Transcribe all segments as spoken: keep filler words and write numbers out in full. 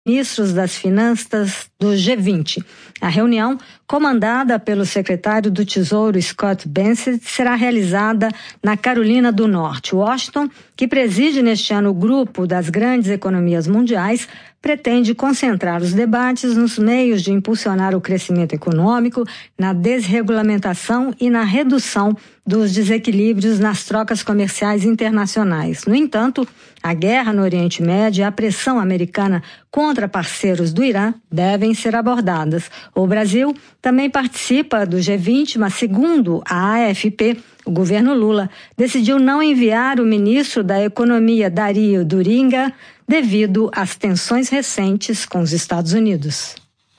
ministros das Finanças do G vinte. A reunião, comandada pelo secretário do Tesouro Scott Bessent, será realizada na Carolina do Norte. Washington, que preside neste ano o grupo das grandes economias mundiais, pretende concentrar os debates nos meios de impulsionar o crescimento econômico, na desregulamentação e na redução dos desequilíbrios nas trocas comerciais internacionais. No entanto, a guerra no Oriente Médio e a pressão americana contra parceiros do Irã devem ser abordadas. O Brasil também participa do G vinte, mas segundo a A F P, o governo Lula decidiu não enviar o ministro da Economia, Dario Duringa, devido às tensões recentes com os Estados Unidos.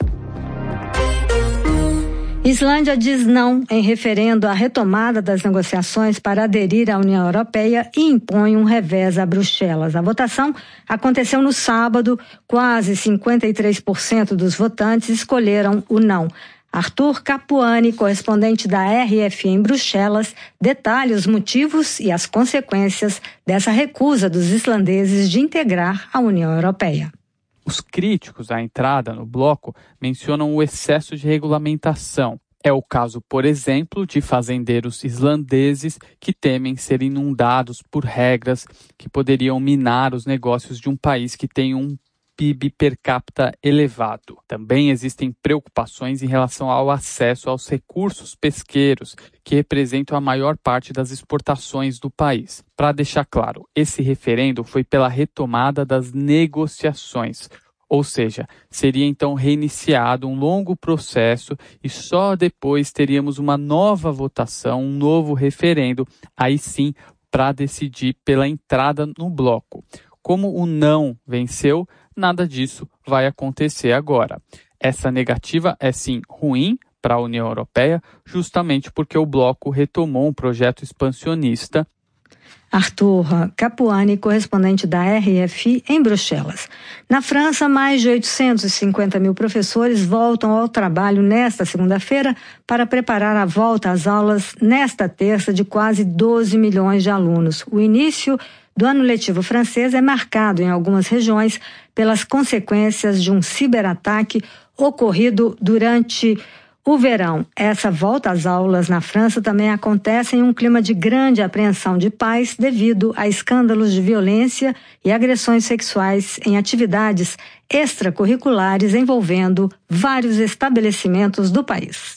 Islândia diz não em referendo à retomada das negociações para aderir à União Europeia e impõe um revés a Bruxelas. A votação aconteceu no sábado. Quase cinquenta e três por cento dos votantes escolheram o não. Arthur Capuani, correspondente da R F em Bruxelas, detalha os motivos e as consequências dessa recusa dos islandeses de integrar a União Europeia. Os críticos à entrada no bloco mencionam o excesso de regulamentação. É o caso, por exemplo, de fazendeiros islandeses que temem ser inundados por regras que poderiam minar os negócios de um país que tem um P I B per capita elevado. Também existem preocupações em relação ao acesso aos recursos pesqueiros, que representam a maior parte das exportações do país. Para deixar claro, esse referendo foi pela retomada das negociações, ou seja, seria então reiniciado um longo processo e só depois teríamos uma nova votação, um novo referendo, aí sim, para decidir pela entrada no bloco. Como o não venceu, nada disso vai acontecer agora. Essa negativa é sim ruim para a União Europeia, justamente porque o bloco retomou um projeto expansionista. Arthur Capuani, correspondente da R F em Bruxelas. Na França, mais de oitocentos e cinquenta mil professores voltam ao trabalho nesta segunda-feira para preparar a volta às aulas nesta terça de quase doze milhões de alunos. O início do ano letivo francês é marcado em algumas regiões pelas consequências de um ciberataque ocorrido durante o verão. Essa volta às aulas na França também acontece em um clima de grande apreensão de pais devido a escândalos de violência e agressões sexuais em atividades extracurriculares envolvendo vários estabelecimentos do país.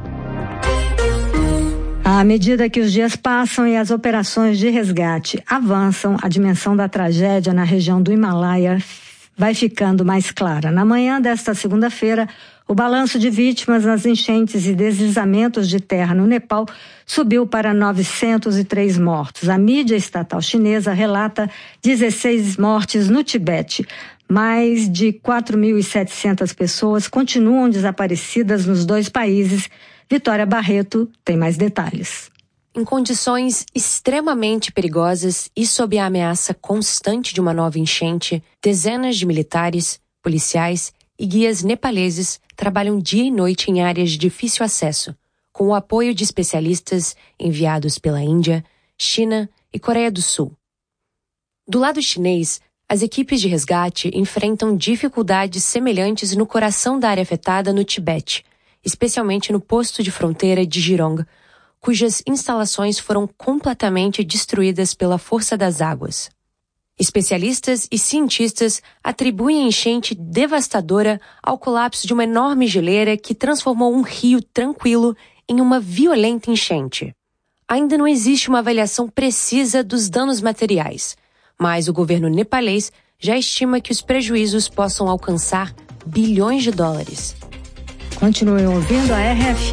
À medida que os dias passam e as operações de resgate avançam, a dimensão da tragédia na região do Himalaia vai ficando mais clara. Na manhã desta segunda-feira, o balanço de vítimas nas enchentes e deslizamentos de terra no Nepal subiu para novecentos e três mortos. A mídia estatal chinesa relata dezesseis mortes no Tibete. Mais de quatro mil e setecentas pessoas continuam desaparecidas nos dois países. Vitória Barreto tem mais detalhes. Em condições extremamente perigosas e sob a ameaça constante de uma nova enchente, dezenas de militares, policiais e guias nepaleses trabalham dia e noite em áreas de difícil acesso, com o apoio de especialistas enviados pela Índia, China e Coreia do Sul. Do lado chinês, as equipes de resgate enfrentam dificuldades semelhantes no coração da área afetada no Tibete, especialmente no posto de fronteira de Jirong, cujas instalações foram completamente destruídas pela força das águas. Especialistas e cientistas atribuem a enchente devastadora ao colapso de uma enorme geleira que transformou um rio tranquilo em uma violenta enchente. Ainda não existe uma avaliação precisa dos danos materiais, mas o governo nepalês já estima que os prejuízos possam alcançar bilhões de dólares. Continue ouvindo a R F.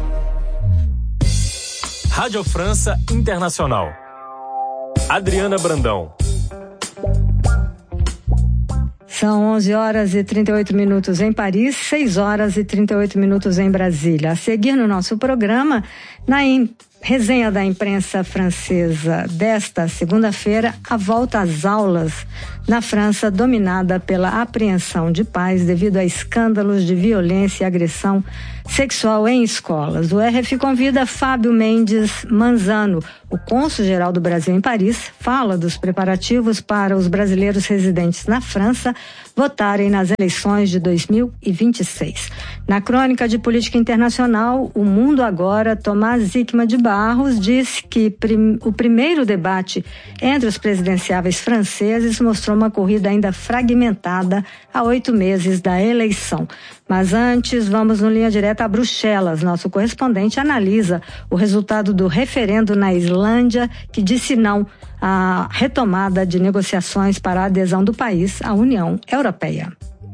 Rádio França Internacional. Adriana Brandão. São onze horas e trinta e oito minutos em Paris, seis horas e trinta e oito minutos em Brasília. A seguir no nosso programa, Naim Resenha da imprensa francesa desta segunda-feira, a volta às aulas na França, dominada pela apreensão de pais devido a escândalos de violência e agressão sexual em escolas. O R F convida Fábio Mendes Manzano, o cônsul-geral do Brasil em Paris, fala dos preparativos para os brasileiros residentes na França votarem nas eleições de dois mil e vinte e seis. Na crônica de política internacional, O Mundo Agora, Tomás Hickman de Barros disse que prim- o primeiro debate entre os presidenciáveis franceses mostrou uma corrida ainda fragmentada a oito meses da eleição. Mas antes, vamos no Linha Direta a Bruxelas. Nosso correspondente analisa o resultado do referendo na Islândia, que disse não à retomada de negociações para a adesão do país à União Europeia.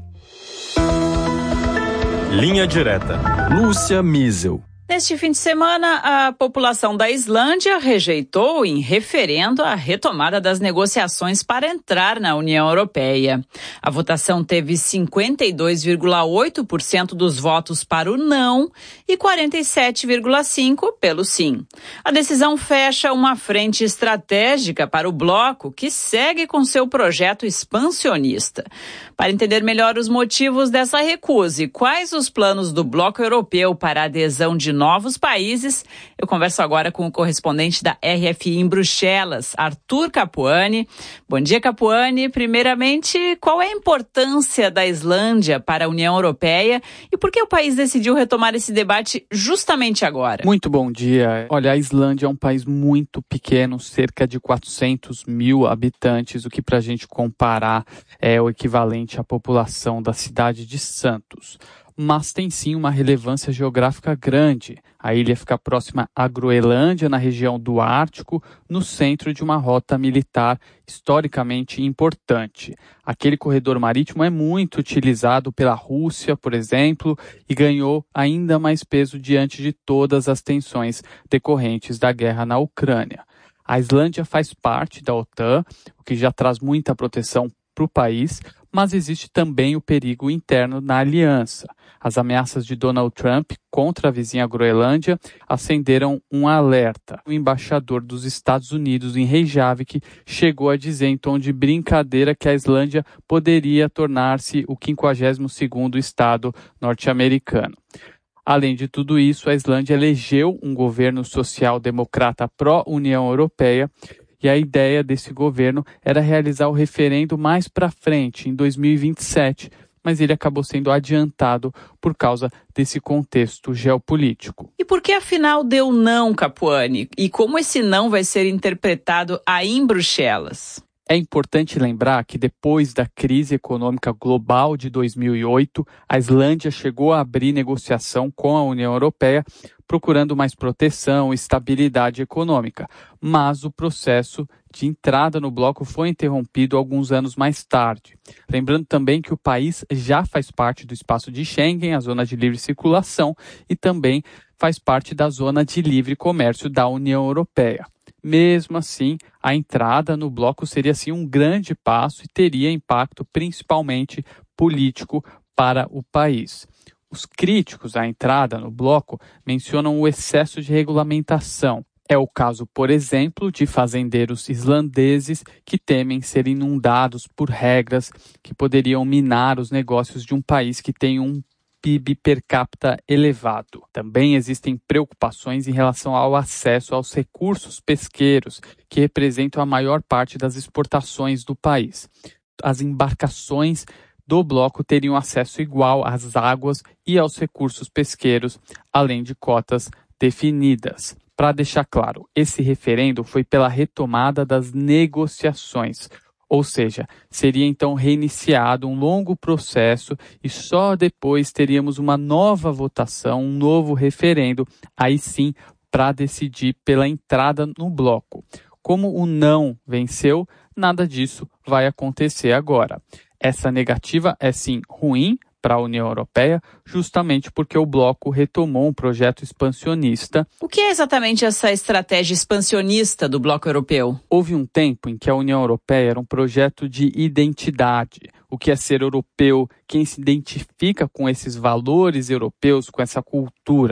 Linha Direta. Lúcia Miesel. Neste fim de semana, a população da Islândia rejeitou em referendo a retomada das negociações para entrar na União Europeia. A votação teve cinquenta e dois vírgula oito por cento dos votos para o não e quarenta e sete vírgula cinco por cento pelo sim. A decisão fecha uma frente estratégica para o bloco, que segue com seu projeto expansionista. Para entender melhor os motivos dessa recusa e quais os planos do bloco europeu para a adesão de novos países, eu converso agora com o correspondente da R F I em Bruxelas, Arthur Capuani. Bom dia, Capuani. Primeiramente, qual é a importância da Islândia para a União Europeia e por que o país decidiu retomar esse debate justamente agora? Muito bom dia. Olha, a Islândia é um país muito pequeno, cerca de quatrocentos mil habitantes, o que para a gente comparar é o equivalente à população da cidade de Santos. Mas tem sim uma relevância geográfica grande. A ilha fica próxima à Groenlândia, na região do Ártico, no centro de uma rota militar historicamente importante. Aquele corredor marítimo é muito utilizado pela Rússia, por exemplo, e ganhou ainda mais peso diante de todas as tensões decorrentes da guerra na Ucrânia. A Islândia faz parte da OTAN, o que já traz muita proteção para o país, mas existe também o perigo interno na aliança. As ameaças de Donald Trump contra a vizinha Groenlândia acenderam um alerta. O embaixador dos Estados Unidos em Reykjavik chegou a dizer em tom de brincadeira que a Islândia poderia tornar-se o quinquagésimo segundo estado norte-americano. Além de tudo isso, a Islândia elegeu um governo social-democrata pró-União Europeia, e a ideia desse governo era realizar o referendo mais para frente, em dois mil e vinte e sete, mas ele acabou sendo adiantado por causa desse contexto geopolítico. E por que afinal deu não, Capuani? E como esse não vai ser interpretado aí em Bruxelas? É importante lembrar que depois da crise econômica global de dois mil e oito, a Islândia chegou a abrir negociação com a União Europeia, procurando mais proteção e estabilidade econômica. Mas o processo de entrada no bloco foi interrompido alguns anos mais tarde. Lembrando também que o país já faz parte do espaço de Schengen, a zona de livre circulação, e também faz parte da zona de livre comércio da União Europeia. Mesmo assim, a entrada no bloco seria sim um grande passo e teria impacto principalmente político para o país. Os críticos à entrada no bloco mencionam o excesso de regulamentação. É o caso, por exemplo, de fazendeiros islandeses que temem ser inundados por regras que poderiam minar os negócios de um país que tem um P I B per capita elevado. Também existem preocupações em relação ao acesso aos recursos pesqueiros, que representam a maior parte das exportações do país. As embarcações do bloco teriam acesso igual às águas e aos recursos pesqueiros, além de cotas definidas. Para deixar claro, esse referendo foi pela retomada das negociações. Ou seja, seria então reiniciado um longo processo e só depois teríamos uma nova votação, um novo referendo, aí sim, para decidir pela entrada no bloco. Como o não venceu, nada disso vai acontecer agora. Essa negativa é sim ruim para a União Europeia, justamente porque o bloco retomou um projeto expansionista. O que é exatamente essa estratégia expansionista do bloco europeu? Houve um tempo em que a União Europeia era um projeto de identidade. O que é ser europeu, quem se identifica com esses valores europeus, com essa cultura.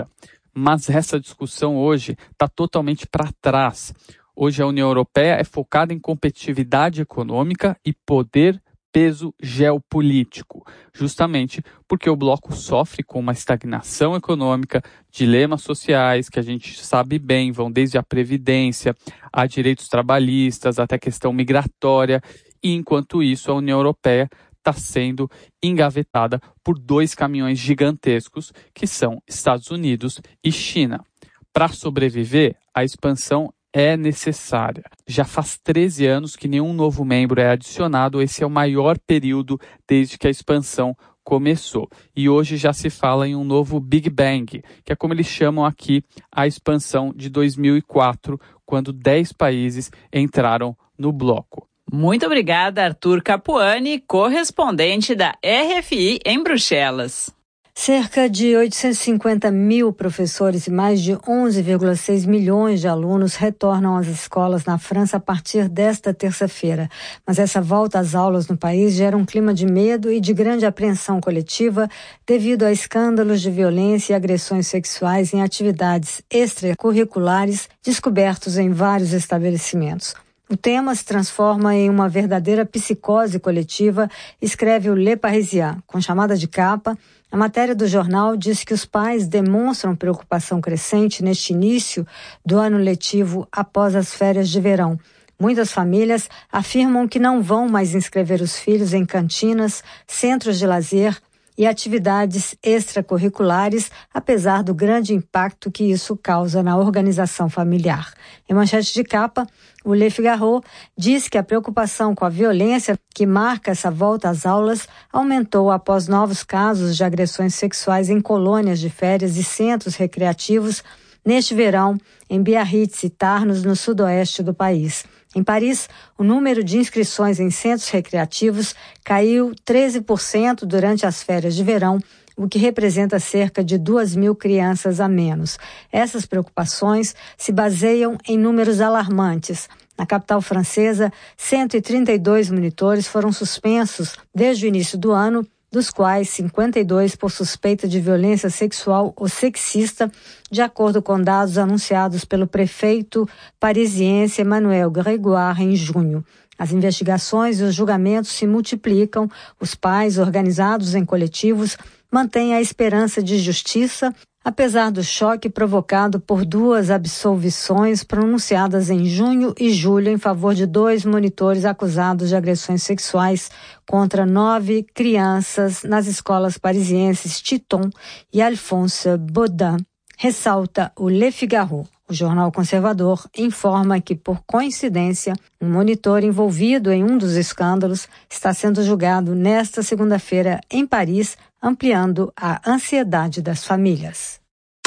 Mas essa discussão hoje está totalmente para trás. Hoje a União Europeia é focada em competitividade econômica e poder, peso geopolítico, justamente porque o bloco sofre com uma estagnação econômica, dilemas sociais que a gente sabe bem, vão desde a previdência, a direitos trabalhistas, até questão migratória, e enquanto isso a União Europeia está sendo engavetada por dois caminhões gigantescos, que são Estados Unidos e China. Para sobreviver, a expansão é necessária. Já faz treze anos que nenhum novo membro é adicionado, esse é o maior período desde que a expansão começou. E hoje já se fala em um novo Big Bang, que é como eles chamam aqui a expansão de dois mil e quatro, quando dez países entraram no bloco. Muito obrigada, Arthur Capuani, correspondente da R F I em Bruxelas. Cerca de oitocentos e cinquenta mil professores e mais de onze vírgula seis milhões de alunos retornam às escolas na França a partir desta terça-feira. Mas essa volta às aulas no país gera um clima de medo e de grande apreensão coletiva devido a escândalos de violência e agressões sexuais em atividades extracurriculares descobertos em vários estabelecimentos. O tema se transforma em uma verdadeira psicose coletiva, escreve o Le Parisien. Com chamada de capa, a matéria do jornal diz que os pais demonstram preocupação crescente neste início do ano letivo após as férias de verão. Muitas famílias afirmam que não vão mais inscrever os filhos em cantinas, centros de lazer e atividades extracurriculares, apesar do grande impacto que isso causa na organização familiar. Em manchete de capa, o Le Figaro diz que a preocupação com a violência que marca essa volta às aulas aumentou após novos casos de agressões sexuais em colônias de férias e centros recreativos neste verão em Biarritz e Tarnos, no sudoeste do país. Em Paris, o número de inscrições em centros recreativos caiu treze por cento durante as férias de verão, o que representa cerca de duas mil crianças a menos. Essas preocupações se baseiam em números alarmantes. Na capital francesa, cento e trinta e dois monitores foram suspensos desde o início do ano, dos quais cinquenta e dois por suspeita de violência sexual ou sexista, de acordo com dados anunciados pelo prefeito parisiense Emmanuel Grégoire em junho. As investigações e os julgamentos se multiplicam, os pais, organizados em coletivos, mantêm a esperança de justiça, apesar do choque provocado por duas absolvições pronunciadas em junho e julho em favor de dois monitores acusados de agressões sexuais contra nove crianças nas escolas parisienses Titon e Alphonse Baudin, ressalta o Le Figaro. O jornal conservador informa que, por coincidência, um monitor envolvido em um dos escândalos está sendo julgado nesta segunda-feira em Paris, ampliando a ansiedade das famílias.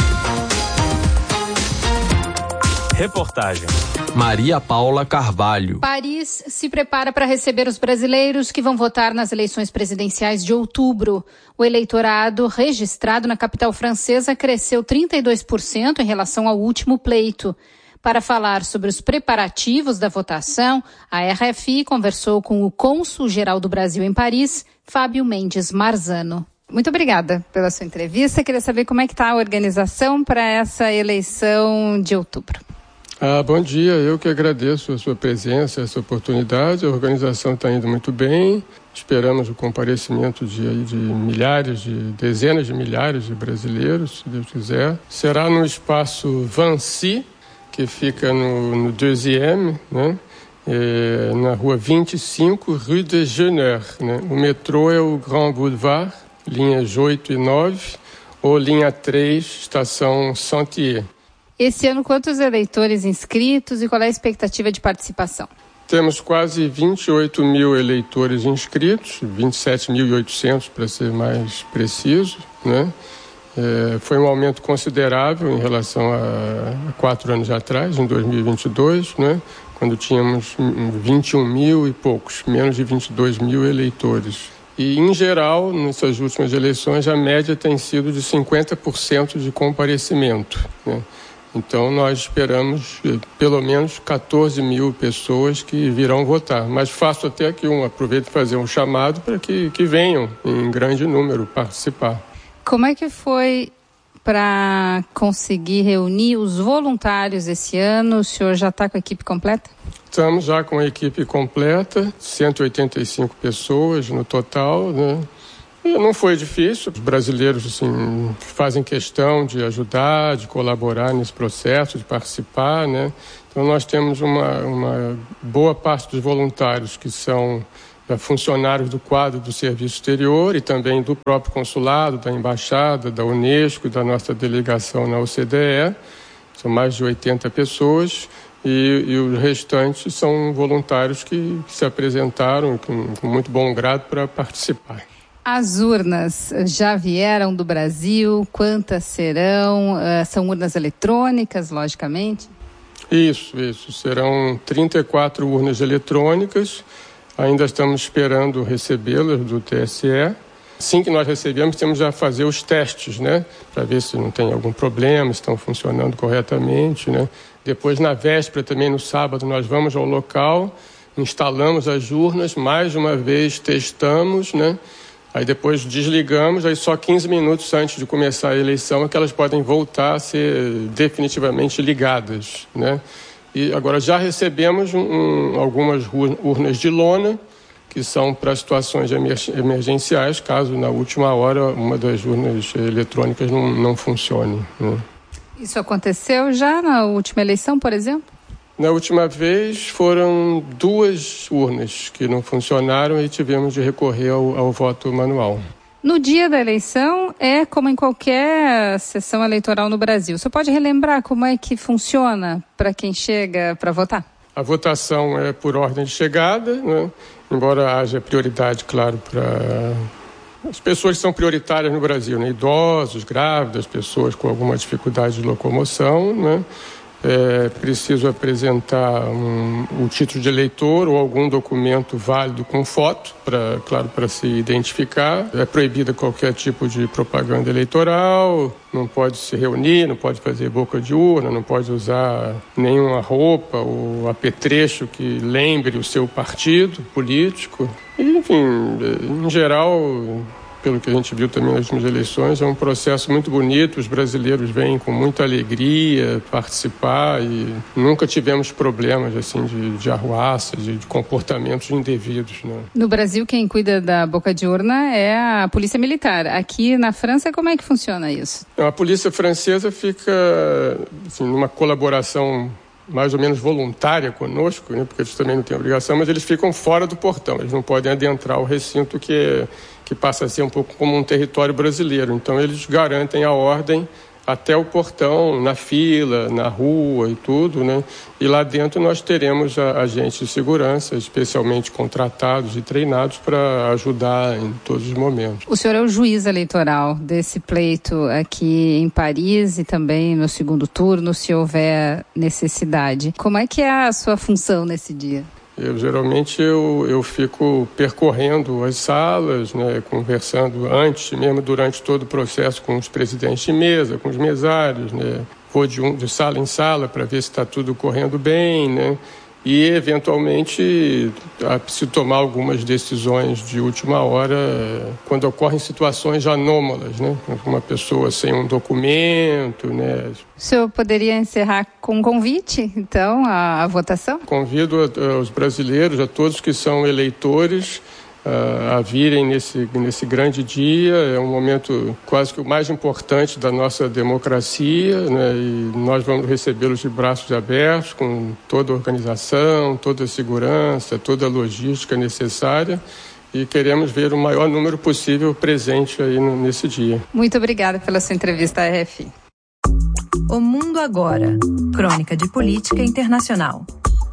Reportagem Maria Paula Carvalho. Paris se prepara para receber os brasileiros que vão votar nas eleições presidenciais de outubro. O eleitorado registrado na capital francesa cresceu trinta e dois por cento em relação ao último pleito. Para falar sobre os preparativos da votação, a R F I conversou com o cônsul-geral do Brasil em Paris, Fábio Mendes Marzano. Muito obrigada pela sua entrevista. Queria saber como é que está a organização para essa eleição de outubro. Ah, bom dia, eu que agradeço a sua presença, essa oportunidade. A organização está indo muito bem. Esperamos o comparecimento de, de milhares, de dezenas de milhares de brasileiros, se Deus quiser. Será no espaço Vancy, que fica no, no deuxième, né? É, na rua vinte e cinco, Rue de Jenner. Né? O metrô é o Grand Boulevard, linhas oito e nove, ou linha três, estação Sentier. Esse ano, quantos eleitores inscritos e qual é a expectativa de participação? Temos quase vinte e oito mil eleitores inscritos, vinte e sete mil e oitocentos para ser mais preciso, né? É, foi um aumento considerável em relação a, a quatro anos atrás, em dois mil e vinte e dois, né? Quando tínhamos vinte e um mil e poucos, menos de vinte e dois mil eleitores. E, em geral, nessas últimas eleições, a média tem sido de cinquenta por cento de comparecimento, né? Então, nós esperamos pelo menos quatorze mil pessoas que virão votar. Mas faço até aqui um, aproveito para fazer um chamado para que, que venham em grande número participar. Como é que foi para conseguir reunir os voluntários esse ano? O senhor já está com a equipe completa? Estamos já com a equipe completa, cento e oitenta e cinco pessoas no total, né? E não foi difícil, os brasileiros assim, fazem questão de ajudar, de colaborar nesse processo, de participar, né? Então nós temos uma, uma boa parte dos voluntários que são funcionários do quadro do Serviço Exterior e também do próprio consulado, da embaixada, da Unesco, da nossa delegação na O C D E. São mais de oitenta pessoas e, e os restantes são voluntários que, que se apresentaram com, com muito bom grado para participar. As urnas já vieram do Brasil? Quantas serão? Uh, são urnas eletrônicas, logicamente? Isso, isso. Serão trinta e quatro urnas eletrônicas. Ainda estamos esperando recebê-las do T S E. Assim que nós recebemos, temos já fazer os testes, né? Para ver se não tem algum problema, se estão funcionando corretamente, né? Depois, na véspera, também no sábado, nós vamos ao local, instalamos as urnas, mais uma vez testamos, né? Aí depois desligamos, aí só quinze minutos antes de começar a eleição é que elas podem voltar a ser definitivamente ligadas, né? E agora já recebemos um, um, algumas urnas de lona, que são para situações emergenciais, caso na última hora uma das urnas eletrônicas não, não funcione, né? Isso aconteceu já na última eleição, por exemplo? Na última vez foram duas urnas que não funcionaram e tivemos de recorrer ao, ao voto manual. No dia da eleição, é como em qualquer sessão eleitoral no Brasil. Você pode relembrar como é que funciona para quem chega para votar? A votação é por ordem de chegada, né? Embora haja prioridade, claro, para as pessoas que são prioritárias no Brasil, né? Idosos, grávidas, pessoas com alguma dificuldade de locomoção, né? É preciso apresentar um, o título de eleitor ou algum documento válido com foto, pra, claro, para se identificar. É proibida qualquer tipo de propaganda eleitoral, não pode se reunir, não pode fazer boca de urna, não pode usar nenhuma roupa ou apetrecho que lembre o seu partido político. E, enfim, em geral, pelo que a gente viu também nas últimas eleições, é um processo muito bonito, os brasileiros vêm com muita alegria participar e nunca tivemos problemas assim, de, de arruaça, de, de comportamentos indevidos, né? No Brasil, quem cuida da boca de urna é a Polícia Militar. Aqui na França, como é que funciona isso? A Polícia Francesa fica assim, numa colaboração mais ou menos voluntária conosco, né? Porque eles também não têm obrigação, mas eles ficam fora do portão, eles não podem adentrar o recinto que é que passa a ser um pouco como um território brasileiro. Então, eles garantem a ordem até o portão, na fila, na rua e tudo, né? E lá dentro nós teremos agentes de segurança, especialmente contratados e treinados para ajudar em todos os momentos. O senhor é o juiz eleitoral desse pleito aqui em Paris e também no segundo turno, se houver necessidade. Como é que é a sua função nesse dia? Eu, geralmente eu, eu fico percorrendo as salas, né, conversando antes, mesmo durante todo o processo com os presidentes de mesa, com os mesários, né, vou de, um, de sala em sala para ver se está tudo correndo bem, né, e eventualmente se tomar algumas decisões de última hora quando ocorrem situações anômalas, né, uma pessoa sem um documento, né. O senhor poderia encerrar com um convite, então, à, à votação? Convido a, a, os brasileiros, a todos que são eleitores, a, a virem nesse, nesse grande dia. É um momento quase que o mais importante da nossa democracia, né? E nós vamos recebê-los de braços abertos, com toda a organização, toda a segurança, toda a logística necessária. E queremos ver o maior número possível presente aí no, nesse dia. Muito obrigada pela sua entrevista à R F I. O Mundo Agora. Crônica de Política Internacional.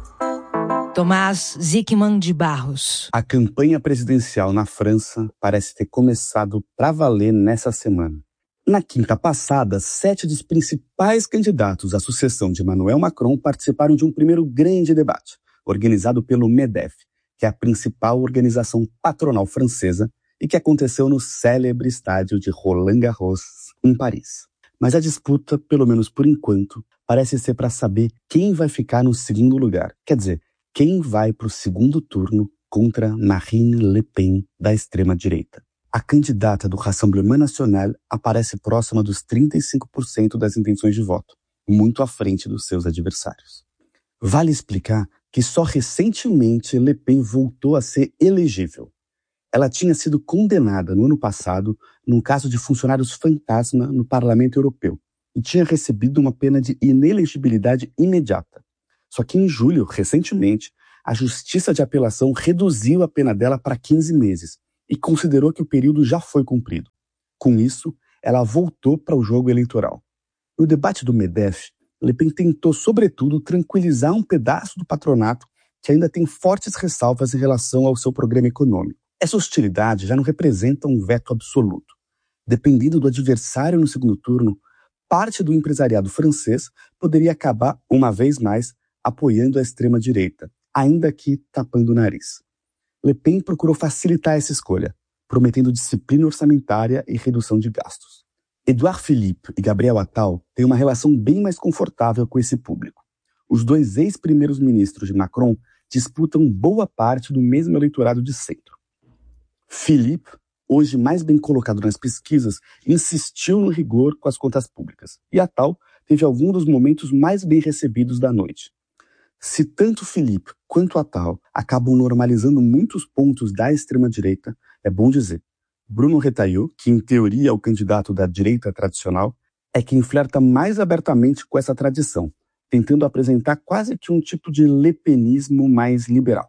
Tomás Zickman de Barros. A campanha presidencial na França parece ter começado para valer nessa semana. Na quinta passada, sete dos principais candidatos à sucessão de Emmanuel Macron participaram de um primeiro grande debate, organizado pelo MEDEF, que é a principal organização patronal francesa e que aconteceu no célebre estádio de Roland Garros, em Paris. Mas a disputa, pelo menos por enquanto, parece ser para saber quem vai ficar no segundo lugar. Quer dizer, quem vai para o segundo turno contra Marine Le Pen, da extrema-direita. a candidata do Rassemblement National aparece próxima dos trinta e cinco por cento das intenções de voto, muito à frente dos seus adversários. Vale explicar que só recentemente Le Pen voltou a ser elegível. Ela tinha sido condenada no ano passado num caso de funcionários fantasma no Parlamento Europeu e tinha recebido uma pena de inelegibilidade imediata. Só que em julho, recentemente, a Justiça de Apelação reduziu a pena dela para quinze meses e considerou que o período já foi cumprido. Com isso, ela voltou para o jogo eleitoral. No debate do MEDEF, Le Pen tentou, sobretudo, tranquilizar um pedaço do patronato que ainda tem fortes ressalvas em relação ao seu programa econômico. Essa hostilidade já não representa um veto absoluto. Dependendo do adversário no segundo turno, parte do empresariado francês poderia acabar, uma vez mais, apoiando a extrema-direita, ainda que tapando o nariz. Le Pen procurou facilitar essa escolha, prometendo disciplina orçamentária e redução de gastos. Edouard Philippe e Gabriel Attal têm uma relação bem mais confortável com esse público. Os dois ex-primeiros ministros de Macron disputam boa parte do mesmo eleitorado de centro. Philippe, hoje mais bem colocado nas pesquisas, insistiu no rigor com as contas públicas, e Attal teve alguns dos momentos mais bem recebidos da noite. Se tanto Philippe quanto Attal acabam normalizando muitos pontos da extrema-direita, é bom dizer, Bruno Retailleau, que em teoria é o candidato da direita tradicional, é quem flerta mais abertamente com essa tradição, tentando apresentar quase que um tipo de lepenismo mais liberal.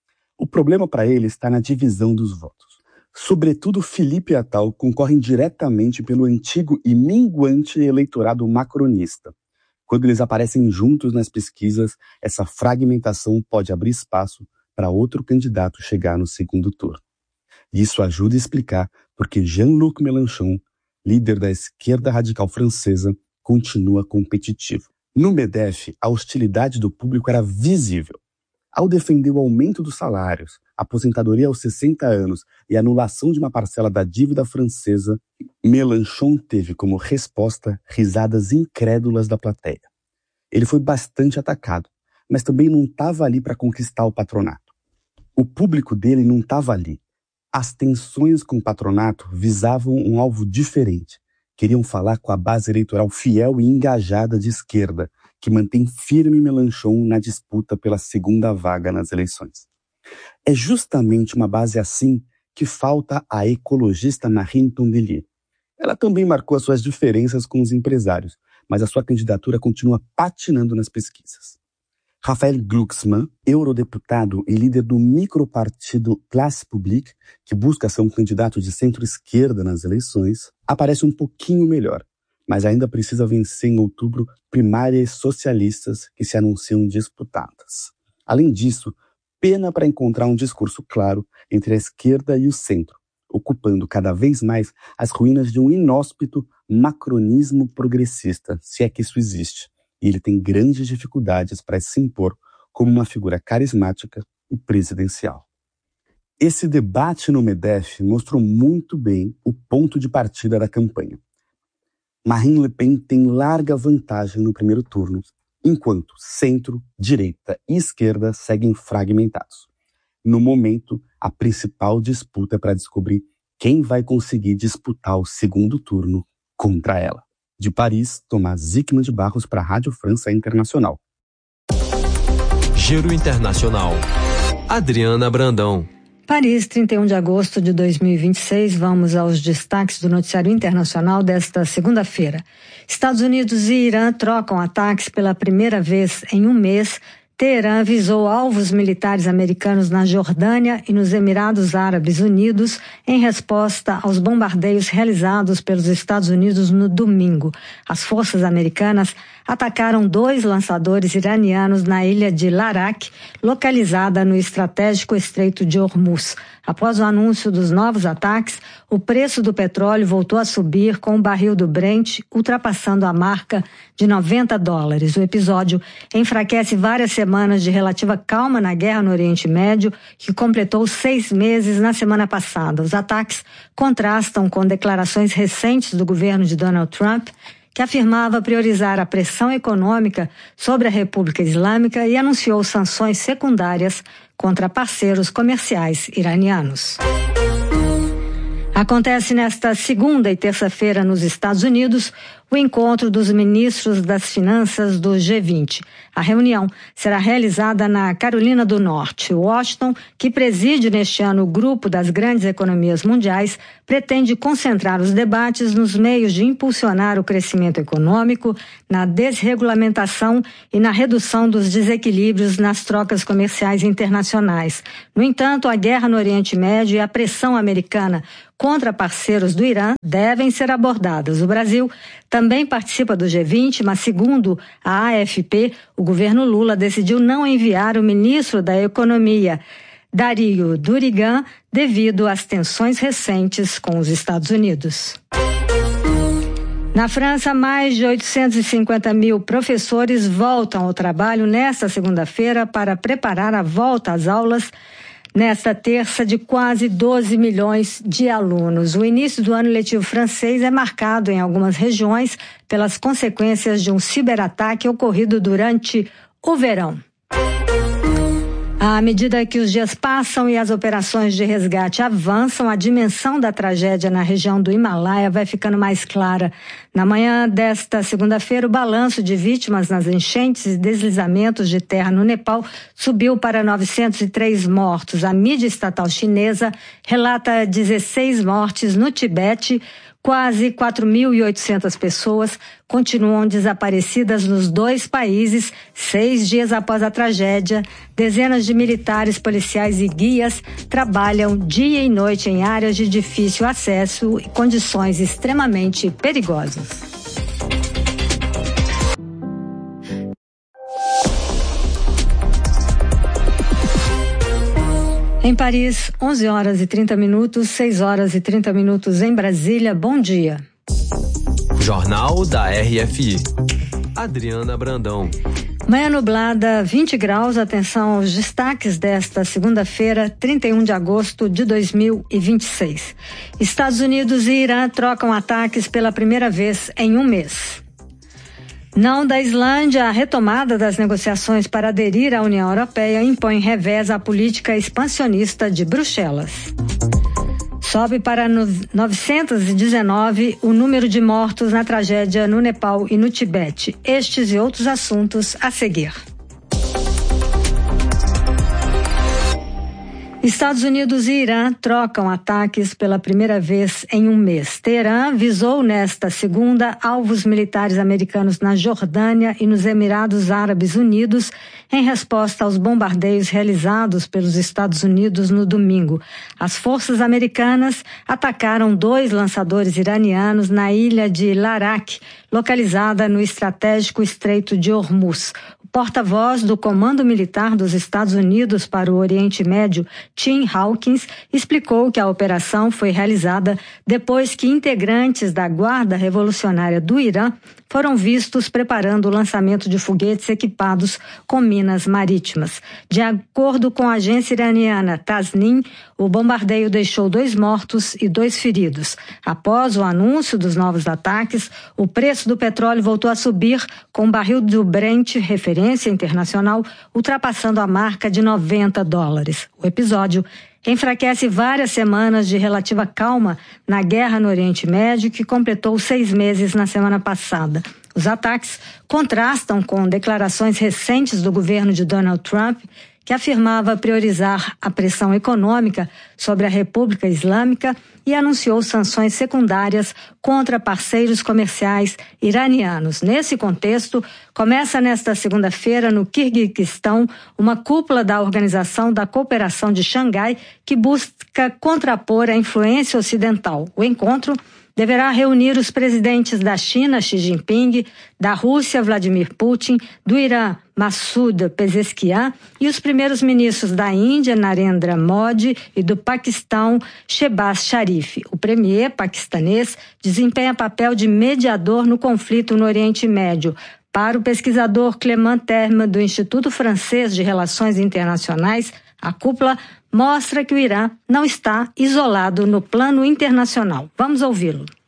O problema para ele está na divisão dos votos. Sobretudo, Philippe e Attal concorrem diretamente pelo antigo e minguante eleitorado macronista. Quando eles aparecem juntos nas pesquisas, essa fragmentação pode abrir espaço para outro candidato chegar no segundo turno. Isso ajuda a explicar porque Jean-Luc Mélenchon, líder da esquerda radical francesa, continua competitivo. No MEDEF, a hostilidade do público era visível. Ao defender o aumento dos salários, aposentadoria aos sessenta anos e anulação de uma parcela da dívida francesa, Mélenchon teve como resposta risadas incrédulas da plateia. Ele foi bastante atacado, mas também não estava ali para conquistar o patronato. O público dele não estava ali. As tensões com o patronato visavam um alvo diferente. Queriam falar com a base eleitoral fiel e engajada de esquerda, que mantém firme Mélenchon na disputa pela segunda vaga nas eleições. É justamente uma base assim que falta à ecologista Marine Tondelier. Ela também marcou as suas diferenças com os empresários, mas a sua candidatura continua patinando nas pesquisas. Raphaël Glucksmann, eurodeputado e líder do micropartido Place Publique, que busca ser um candidato de centro-esquerda nas eleições, aparece um pouquinho melhor, mas ainda precisa vencer em outubro primárias socialistas que se anunciam disputadas. Além disso, pena para encontrar um discurso claro entre a esquerda e o centro, ocupando cada vez mais as ruínas de um inóspito macronismo progressista, se é que isso existe. E ele tem grandes dificuldades para se impor como uma figura carismática e presidencial. Esse debate no MEDEF mostrou muito bem o ponto de partida da campanha. Marine Le Pen tem larga vantagem no primeiro turno, enquanto centro, direita e esquerda seguem fragmentados. No momento, a principal disputa é para descobrir quem vai conseguir disputar o segundo turno contra ela. De Paris, Tomás Zickman de Barros para a Rádio França Internacional. Giro Internacional. Adriana Brandão. Paris, trinta e um de agosto de dois mil e vinte e seis. Vamos aos destaques do noticiário internacional desta segunda-feira. Estados Unidos e Irã trocam ataques pela primeira vez em um mês. Teherã visou alvos militares americanos na Jordânia e nos Emirados Árabes Unidos em resposta aos bombardeios realizados pelos Estados Unidos no domingo. As forças americanas atacaram dois lançadores iranianos na ilha de Larak, localizada no estratégico Estreito de Hormuz. Após o anúncio dos novos ataques, o preço do petróleo voltou a subir, com o barril do Brent ultrapassando a marca de noventa dólares. O episódio enfraquece várias semanas de relativa calma na guerra no Oriente Médio, que completou seis meses na semana passada. Os ataques contrastam com declarações recentes do governo de Donald Trump, que afirmava priorizar a pressão econômica sobre a República Islâmica e anunciou sanções secundárias contra parceiros comerciais iranianos. Acontece nesta segunda e terça-feira nos Estados Unidos o encontro dos ministros das Finanças do G vinte. A reunião será realizada na Carolina do Norte. Washington, que preside neste ano o grupo das grandes economias mundiais, pretende concentrar os debates nos meios de impulsionar o crescimento econômico, na desregulamentação e na redução dos desequilíbrios nas trocas comerciais internacionais. No entanto, a guerra no Oriente Médio e a pressão americana contra parceiros do Irã devem ser abordadas. O Brasil também participa do G vinte, mas segundo a A F P, o governo Lula decidiu não enviar o ministro da Economia, Dario Durigan, devido às tensões recentes com os Estados Unidos. Na França, mais de oitocentos e cinquenta mil professores voltam ao trabalho nesta segunda-feira para preparar a volta às aulas nesta terça de quase doze milhões de alunos. O início do ano letivo francês é marcado em algumas regiões pelas consequências de um ciberataque ocorrido durante o verão. À medida que os dias passam e as operações de resgate avançam, a dimensão da tragédia na região do Himalaia vai ficando mais clara. Na manhã desta segunda-feira, o balanço de vítimas nas enchentes e deslizamentos de terra no Nepal subiu para novecentos e três mortos. A mídia estatal chinesa relata dezesseis mortes no Tibete. Quase quatro mil e oitocentas pessoas continuam desaparecidas nos dois países, seis dias após a tragédia. Dezenas de militares, policiais e guias trabalham dia e noite em áreas de difícil acesso e condições extremamente perigosas. Em Paris, onze horas e trinta minutos, seis horas e trinta minutos em Brasília. Bom dia. Jornal da R F I. Adriana Brandão. Manhã nublada, vinte graus. Atenção aos destaques desta segunda-feira, trinta e um de agosto de dois mil e vinte e seis. Estados Unidos e Irã trocam ataques pela primeira vez em um mês. Não da Islândia, a retomada das negociações para aderir à União Europeia impõe revés à política expansionista de Bruxelas. Sobe para novecentos e dezenove o número de mortos na tragédia no Nepal e no Tibete. Estes e outros assuntos a seguir. Estados Unidos e Irã trocam ataques pela primeira vez em um mês. Teherã visou nesta segunda alvos militares americanos na Jordânia e nos Emirados Árabes Unidos em resposta aos bombardeios realizados pelos Estados Unidos no domingo. As forças americanas atacaram dois lançadores iranianos na ilha de Larak, localizada no estratégico Estreito de Hormuz. Porta-voz do Comando Militar dos Estados Unidos para o Oriente Médio, Tim Hawkins, explicou que a operação foi realizada depois que integrantes da Guarda Revolucionária do Irã foram vistos preparando o lançamento de foguetes equipados com minas marítimas. De acordo com a agência iraniana Tasnim, o bombardeio deixou dois mortos e dois feridos. Após o anúncio dos novos ataques, o preço do petróleo voltou a subir, com o barril do Brent, referência internacional, ultrapassando a marca de noventa dólares. O episódio enfraquece várias semanas de relativa calma na guerra no Oriente Médio, que completou seis meses na semana passada. Os ataques contrastam com declarações recentes do governo de Donald Trump, que afirmava priorizar a pressão econômica sobre a República Islâmica e anunciou sanções secundárias contra parceiros comerciais iranianos. Nesse contexto, começa nesta segunda-feira, no Quirguistão, uma cúpula da Organização da Cooperação de Xangai que busca contrapor a influência ocidental. O encontro deverá reunir os presidentes da China, Xi Jinping, da Rússia, Vladimir Putin, do Irã, Massoud Pezeshkian, e os primeiros ministros da Índia, Narendra Modi, e do Paquistão, Shehbaz Sharif. O premier paquistanês desempenha papel de mediador no conflito no Oriente Médio. Para o pesquisador Clément Terme, do Instituto Francês de Relações Internacionais, a cúpula mostra que o Irã não está isolado no plano internacional. Vamos ouvi-lo.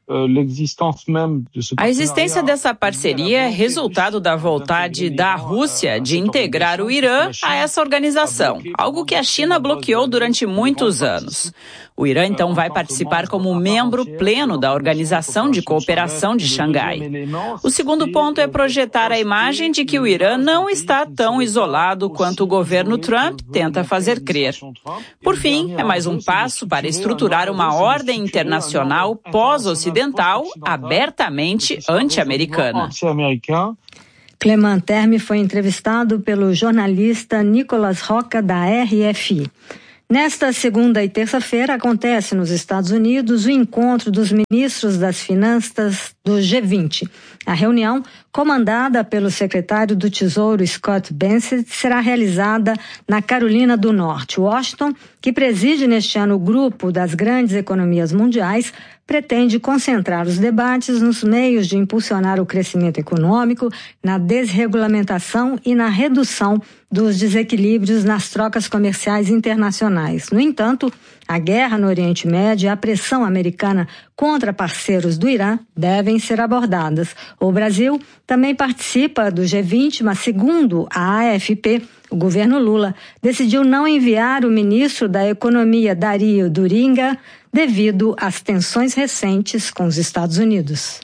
A existência dessa parceria é resultado da vontade da Rússia de integrar o Irã a essa organização, algo que a China bloqueou durante muitos anos. O Irã, então, vai participar como membro pleno da Organização de Cooperação de Xangai. O segundo ponto é projetar a imagem de que o Irã não está tão isolado quanto o governo Trump tenta fazer crer. Por fim, é mais um passo para estruturar uma ordem internacional pós-ocidental abertamente anti-americana. Clément Terme foi entrevistado pelo jornalista Nicolas Roca, da R F I. Nesta segunda e terça-feira acontece nos Estados Unidos o encontro dos ministros das Finanças do G vinte. A reunião, comandada pelo secretário do Tesouro Scott Bessent, será realizada na Carolina do Norte. Washington, que preside neste ano o grupo das grandes economias mundiais, pretende concentrar os debates nos meios de impulsionar o crescimento econômico, na desregulamentação e na redução dos desequilíbrios nas trocas comerciais internacionais. No entanto, a guerra no Oriente Médio e a pressão americana contra parceiros do Irã devem ser abordadas. O Brasil também participa do G vinte, mas segundo a A F P, o governo Lula decidiu não enviar o ministro da Economia, Dario Duringa, devido às tensões recentes com os Estados Unidos.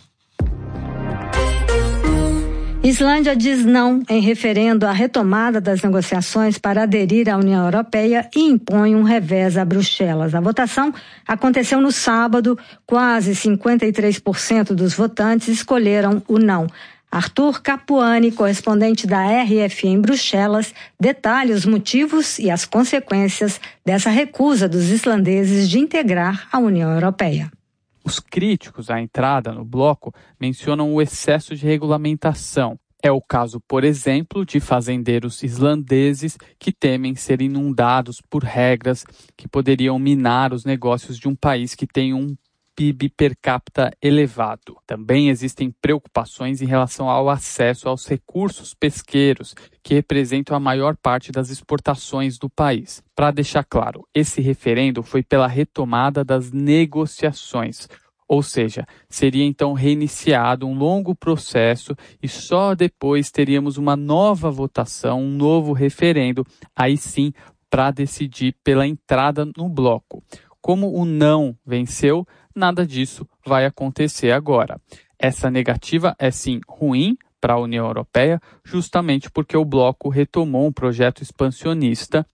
Islândia diz não em referendo à retomada das negociações para aderir à União Europeia e impõe um revés a Bruxelas. A votação aconteceu no sábado. Quase cinquenta e três por cento dos votantes escolheram o não. Arthur Capuani, correspondente da R F I em Bruxelas, detalha os motivos e as consequências dessa recusa dos islandeses de integrar a União Europeia. Os críticos à entrada no bloco mencionam o excesso de regulamentação. É o caso, por exemplo, de fazendeiros islandeses que temem ser inundados por regras que poderiam minar os negócios de um país que tem um P I B per capita elevado. Também existem preocupações em relação ao acesso aos recursos pesqueiros, que representam a maior parte das exportações do país. Para deixar claro, esse referendo foi pela retomada das negociações, ou seja, seria então reiniciado um longo processo e só depois teríamos uma nova votação, um novo referendo, aí sim para decidir pela entrada no bloco. Como o não venceu, nada disso vai acontecer agora. Essa negativa é sim ruim para a União Europeia, justamente porque o bloco retomou um projeto expansionista.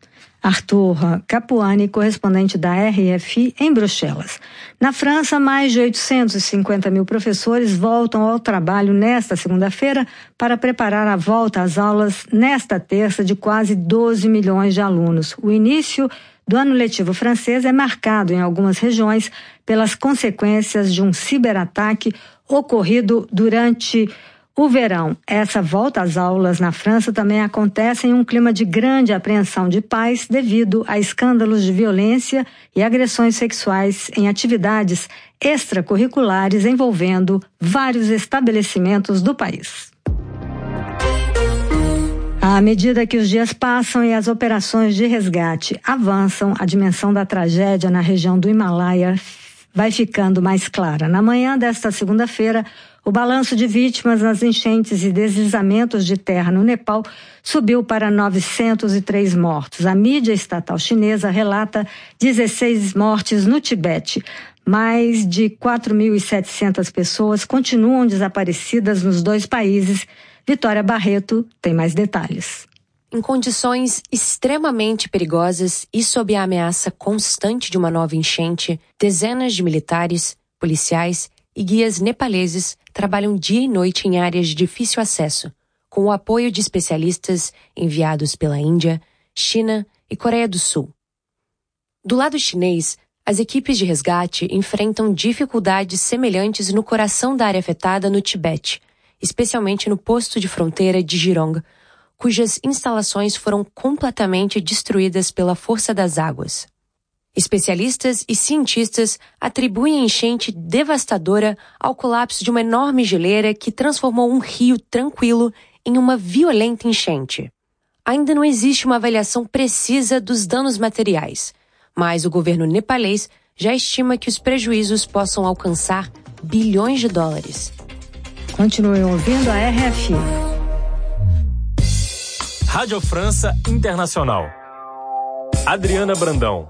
Arthur Capuani, correspondente da R F I em Bruxelas. Na França, mais de oitocentos e cinquenta mil professores voltam ao trabalho nesta segunda-feira para preparar a volta às aulas nesta terça de quase doze milhões de alunos. O início do ano letivo francês é marcado em algumas regiões pelas consequências de um ciberataque ocorrido durante o verão. Essa volta às aulas na França também acontece em um clima de grande apreensão de pais devido a escândalos de violência e agressões sexuais em atividades extracurriculares envolvendo vários estabelecimentos do país. À medida que os dias passam e as operações de resgate avançam, a dimensão da tragédia na região do Himalaia vai ficando mais clara. Na manhã desta segunda-feira, o balanço de vítimas nas enchentes e deslizamentos de terra no Nepal subiu para novecentos e três mortos. A mídia estatal chinesa relata dezesseis mortes no Tibete. Mais de quatro mil e setecentas pessoas continuam desaparecidas nos dois países. Vitória Barreto tem mais detalhes. Em condições extremamente perigosas e sob a ameaça constante de uma nova enchente, dezenas de militares, policiais e guias nepaleses trabalham dia e noite em áreas de difícil acesso, com o apoio de especialistas enviados pela Índia, China e Coreia do Sul. Do lado chinês, as equipes de resgate enfrentam dificuldades semelhantes no coração da área afetada no Tibete, especialmente no posto de fronteira de Jirong, cujas instalações foram completamente destruídas pela força das águas. Especialistas e cientistas atribuem a enchente devastadora ao colapso de uma enorme geleira que transformou um rio tranquilo em uma violenta enchente. Ainda não existe uma avaliação precisa dos danos materiais, mas o governo nepalês já estima que os prejuízos possam alcançar bilhões de dólares. Continuem ouvindo a R F I. Rádio França Internacional. Adriana Brandão.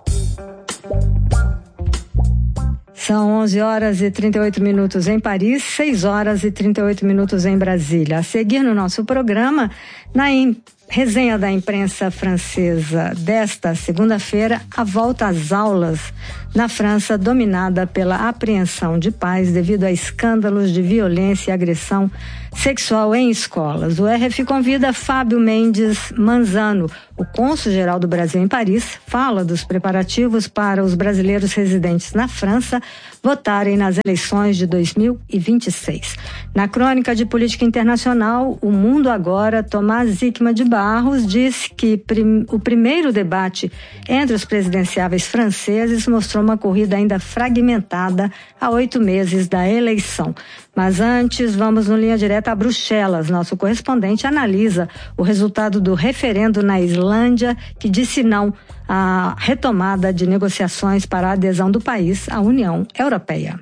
São onze horas e trinta e oito minutos em Paris, seis horas e trinta e oito minutos em Brasília. A seguir no nosso programa, na im- resenha da imprensa francesa desta segunda-feira, a volta às aulas na França, dominada pela apreensão de pais devido a escândalos de violência e agressão sexual em escolas. O R F I convida Fábio Mendes Manzano, o cônsul-geral do Brasil em Paris, fala dos preparativos para os brasileiros residentes na França votarem nas eleições de dois mil e vinte e seis. Na crônica de política internacional, O Mundo Agora, Tomás Zickman de Barros disse que prim- o primeiro debate entre os presidenciáveis franceses mostrou uma corrida ainda fragmentada a oito meses da eleição. Mas antes, vamos no Linha Direta a Bruxelas. Nosso correspondente analisa o resultado do referendo na Islândia, que disse não à retomada de negociações para a adesão do país à União Europeia.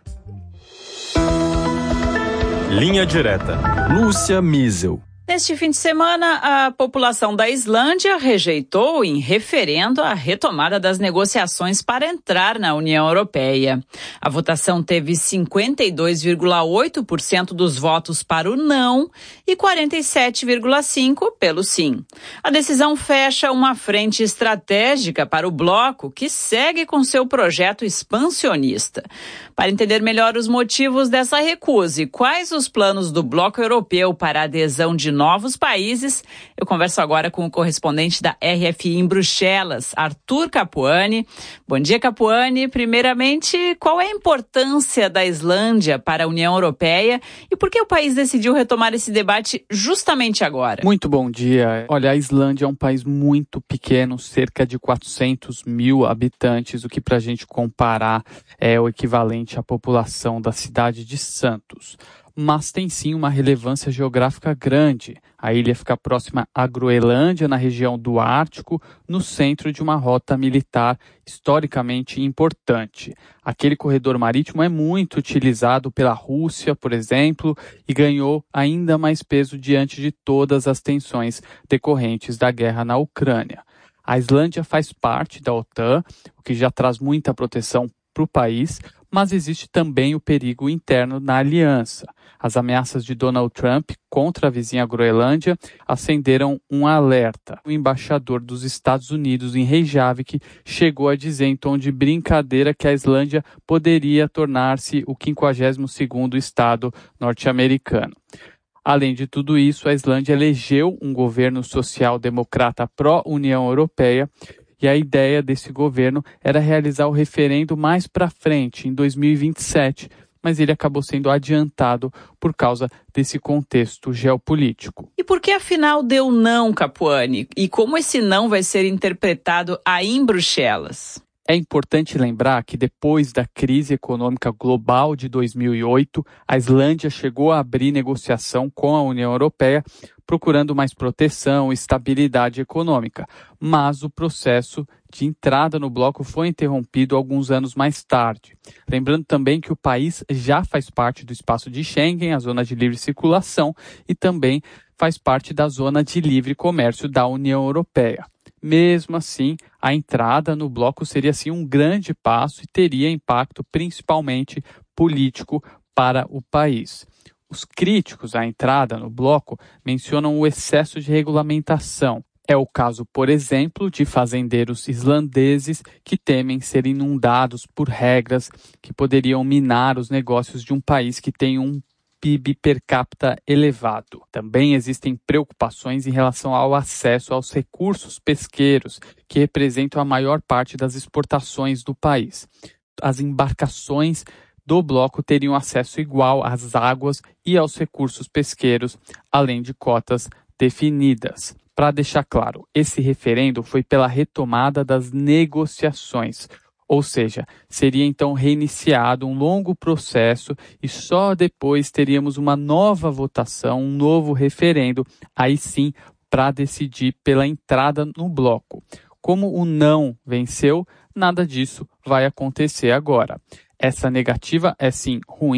Linha Direta. Lúcia Miesel. Neste fim de semana, a população da Islândia rejeitou em referendo a retomada das negociações para entrar na União Europeia. A votação teve cinquenta e dois vírgula oito por cento dos votos para o não e quarenta e sete vírgula cinco por cento pelo sim. A decisão fecha uma frente estratégica para o bloco, que segue com seu projeto expansionista. Para entender melhor os motivos dessa recusa e quais os planos do bloco europeu para a adesão de novos países, eu converso agora com o correspondente da R F I em Bruxelas, Arthur Capuani. Bom dia, Capuani. Primeiramente, qual é a importância da Islândia para a União Europeia e por que o país decidiu retomar esse debate justamente agora? Muito bom dia. Olha, a Islândia é um país muito pequeno, cerca de quatrocentos mil habitantes, o que para a gente comparar é o equivalente à população da cidade de Santos. Mas tem sim uma relevância geográfica grande. A ilha fica próxima à Groenlândia, na região do Ártico, no centro de uma rota militar historicamente importante. Aquele corredor marítimo é muito utilizado pela Rússia, por exemplo, e ganhou ainda mais peso diante de todas as tensões decorrentes da guerra na Ucrânia. A Islândia faz parte da OTAN, o que já traz muita proteção para o país, mas existe também o perigo interno na aliança. As ameaças de Donald Trump contra a vizinha Groenlândia acenderam um alerta. O embaixador dos Estados Unidos em Reykjavik chegou a dizer em tom de brincadeira que a Islândia poderia tornar-se o quinquagésimo segundo estado norte-americano. Além de tudo isso, a Islândia elegeu um governo social-democrata pró-União Europeia, e a ideia desse governo era realizar o referendo mais para frente, em dois mil e vinte e sete, mas ele acabou sendo adiantado por causa desse contexto geopolítico. E por que afinal deu não, Capuani? E como esse não vai ser interpretado aí em Bruxelas? É importante lembrar que depois da crise econômica global de dois mil e oito, a Islândia chegou a abrir negociação com a União Europeia, procurando mais proteção e estabilidade econômica. Mas o processo de entrada no bloco foi interrompido alguns anos mais tarde. Lembrando também que o país já faz parte do espaço de Schengen, a zona de livre circulação, e também faz parte da zona de livre comércio da União Europeia. Mesmo assim, a entrada no bloco seria sim um grande passo e teria impacto principalmente político para o país. Os críticos à entrada no bloco mencionam o excesso de regulamentação. É o caso, por exemplo, de fazendeiros islandeses que temem ser inundados por regras que poderiam minar os negócios de um país que tem um P I B per capita elevado. Também existem preocupações em relação ao acesso aos recursos pesqueiros, que representam a maior parte das exportações do país. As embarcações do bloco teriam acesso igual às águas e aos recursos pesqueiros, além de cotas definidas. Para deixar claro, esse referendo foi pela retomada das negociações. Ou seja, seria então reiniciado um longo processo e só depois teríamos uma nova votação, um novo referendo, aí sim, para decidir pela entrada no bloco. Como o não venceu, nada disso vai acontecer agora. Essa negativa é sim ruim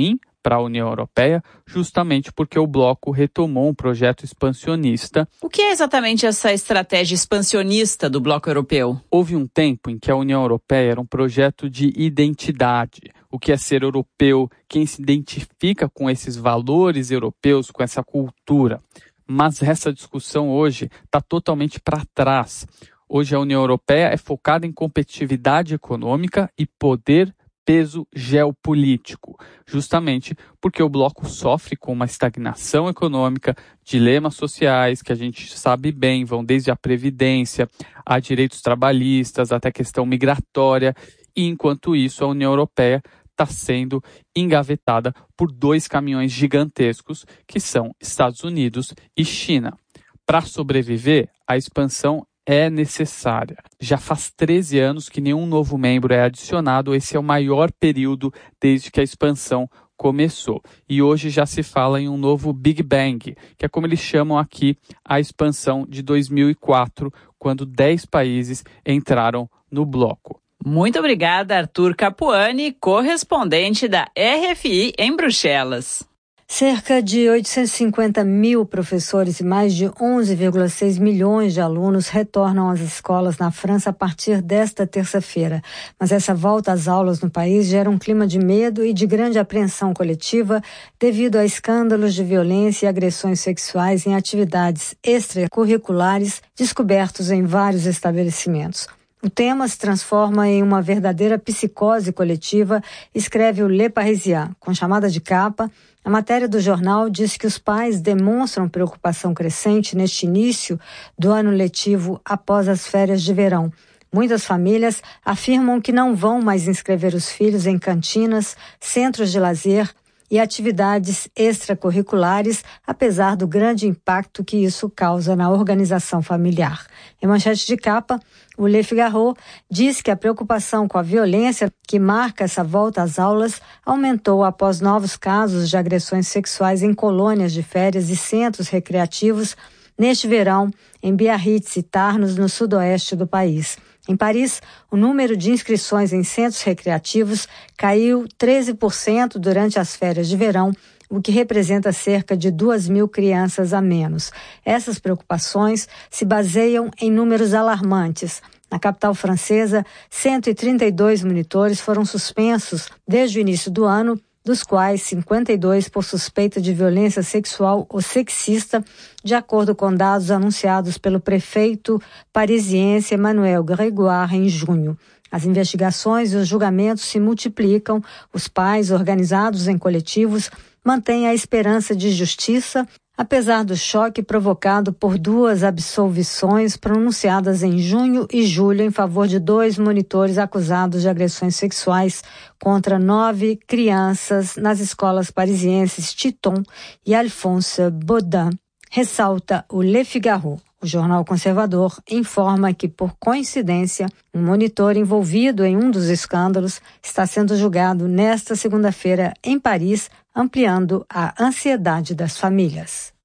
para a União Europeia, justamente porque o bloco retomou um projeto expansionista. O que é exatamente essa estratégia expansionista do bloco europeu? Houve um tempo em que a União Europeia era um projeto de identidade. O que é ser europeu, quem se identifica com esses valores europeus, com essa cultura. Mas essa discussão hoje está totalmente para trás. Hoje a União Europeia é focada em competitividade econômica e poder, peso geopolítico, justamente porque o bloco sofre com uma estagnação econômica, dilemas sociais que a gente sabe bem, vão desde a previdência, a direitos trabalhistas, até questão migratória, e enquanto isso a União Europeia está sendo engavetada por dois caminhões gigantescos, que são Estados Unidos e China. Para sobreviver, a expansão é necessária. Já faz treze anos que nenhum novo membro é adicionado, esse é o maior período desde que a expansão começou. E hoje já se fala em um novo Big Bang, que é como eles chamam aqui a expansão de dois mil e quatro, quando dez países entraram no bloco. Muito obrigada, Arthur Capuani, correspondente da R F I em Bruxelas. Cerca de oitocentos e cinquenta mil professores e mais de onze vírgula seis milhões de alunos retornam às escolas na França a partir desta terça-feira. Mas essa volta às aulas no país gera um clima de medo e de grande apreensão coletiva devido a escândalos de violência e agressões sexuais em atividades extracurriculares descobertos em vários estabelecimentos. O tema se transforma em uma verdadeira psicose coletiva, escreve o Le Parisien. Com chamada de capa, a matéria do jornal diz que os pais demonstram preocupação crescente neste início do ano letivo após as férias de verão. Muitas famílias afirmam que não vão mais inscrever os filhos em cantinas, centros de lazer e atividades extracurriculares, apesar do grande impacto que isso causa na organização familiar. Em manchete de capa, o Le Figaro diz que a preocupação com a violência que marca essa volta às aulas aumentou após novos casos de agressões sexuais em colônias de férias e centros recreativos neste verão em Biarritz e Tarnos, no sudoeste do país. Em Paris, o número de inscrições em centros recreativos caiu treze por cento durante as férias de verão, o que representa cerca de duas mil crianças a menos. Essas preocupações se baseiam em números alarmantes. Na capital francesa, cento e trinta e dois monitores foram suspensos desde o início do ano, dos quais cinquenta e dois por suspeita de violência sexual ou sexista, de acordo com dados anunciados pelo prefeito parisiense Emmanuel Grégoire em junho. As investigações e os julgamentos se multiplicam, os pais, organizados em coletivos, mantêm a esperança de justiça, apesar do choque provocado por duas absolvições pronunciadas em junho e julho em favor de dois monitores acusados de agressões sexuais contra nove crianças nas escolas parisienses Titon e Alphonse Baudin, ressalta o Le Figaro. O jornal conservador informa que, por coincidência, um monitor envolvido em um dos escândalos está sendo julgado nesta segunda-feira em Paris, ampliando a ansiedade das famílias.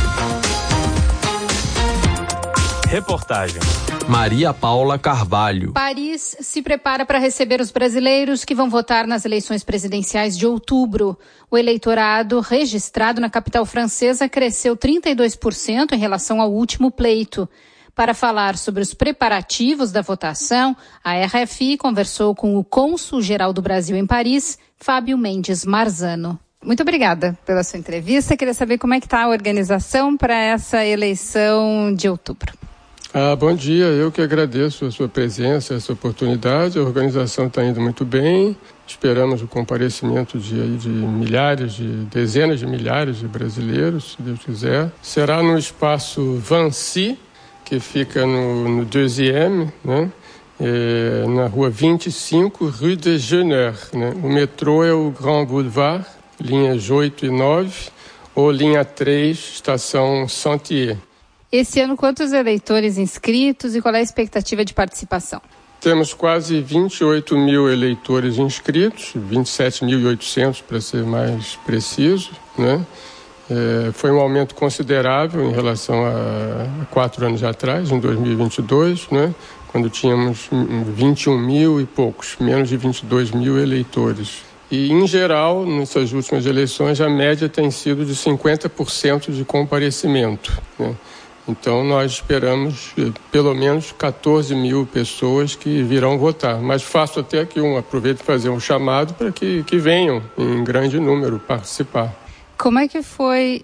Reportagem Maria Paula Carvalho. Paris se prepara para receber os brasileiros que vão votar nas eleições presidenciais de outubro. O eleitorado registrado na capital francesa cresceu trinta e dois por cento em relação ao último pleito. Para falar sobre os preparativos da votação, a R F I conversou com o cônsul-geral do Brasil em Paris, Fábio Mendes Marzano. Muito obrigada pela sua entrevista. Queria saber como é que está a organização para essa eleição de outubro. Ah, bom dia, eu que agradeço a sua presença, essa oportunidade. A organização está indo muito bem. Esperamos o comparecimento de, aí, de milhares, de dezenas de milhares de brasileiros, se Deus quiser. Será no espaço Vancy, que fica no, no deuxième, né? É, na rua vinte e cinco, Rue de Jenner, né? O metrô é o Grand Boulevard, linhas oito e nove, ou linha três, estação Sentier. Esse ano, quantos eleitores inscritos e qual é a expectativa de participação? Temos quase vinte e oito mil eleitores inscritos, vinte e sete mil e oitocentos para ser mais preciso, né? É, foi um aumento considerável em relação a, a quatro anos atrás, em dois mil e vinte e dois, né? Quando tínhamos vinte e um mil e poucos, menos de vinte e dois mil eleitores. E, em geral, nessas últimas eleições, a média tem sido de cinquenta por cento de comparecimento, né? Então, nós esperamos pelo menos quatorze mil pessoas que virão votar. Mas faço até aqui um, aproveito para fazer um chamado para que, que venham em grande número participar. Como é que foi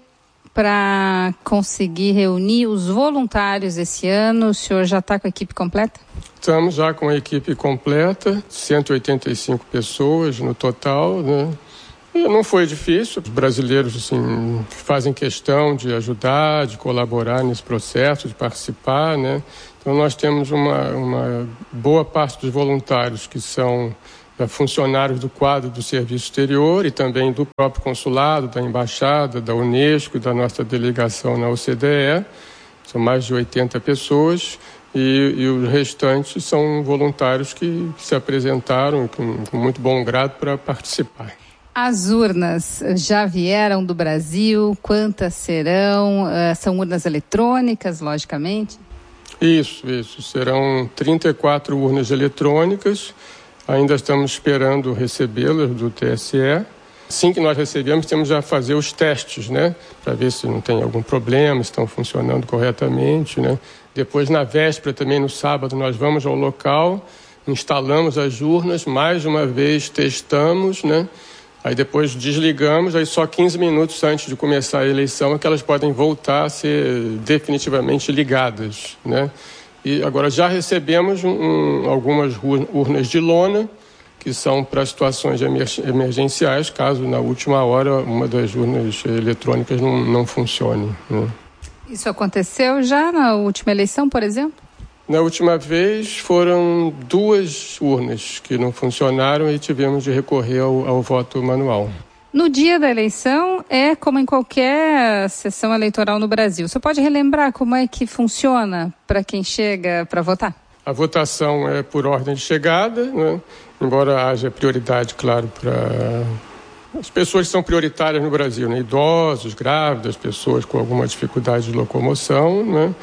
para conseguir reunir os voluntários esse ano? O senhor já está com a equipe completa? Estamos já com a equipe completa, cento e oitenta e cinco pessoas no total, né? E não foi difícil. Os brasileiros assim, fazem questão de ajudar, de colaborar nesse processo, de participar, né? Então nós temos uma, uma boa parte dos voluntários que são funcionários do quadro do Serviço Exterior e também do próprio consulado, da Embaixada, da Unesco e da nossa delegação na O C D E. São mais de oitenta pessoas e, e os restantes são voluntários que, que se apresentaram com, com muito bom grado para participar. As urnas já vieram do Brasil? Quantas serão? São urnas eletrônicas, logicamente? Isso, isso. Serão trinta e quatro urnas eletrônicas. Ainda estamos esperando recebê-las do T S E. Assim que nós recebemos, temos já fazer os testes, né? Para ver se não tem algum problema, se estão funcionando corretamente, né? Depois, na véspera, também no sábado, nós vamos ao local, instalamos as urnas, mais uma vez testamos, né? Aí depois desligamos, aí só quinze minutos antes de começar a eleição é que elas podem voltar a ser definitivamente ligadas, né? E agora já recebemos um, um, algumas urnas de lona, que são para situações emergenciais, caso na última hora uma das urnas eletrônicas não, não funcione, né? Isso aconteceu já na última eleição, por exemplo? Na última vez foram duas urnas que não funcionaram e tivemos de recorrer ao, ao voto manual. No dia da eleição, é como em qualquer sessão eleitoral no Brasil. Você pode relembrar como é que funciona para quem chega para votar? A votação é por ordem de chegada, né? Embora haja prioridade, claro, para as pessoas que são prioritárias no Brasil, né? Idosos, grávidas, pessoas com alguma dificuldade de locomoção, né?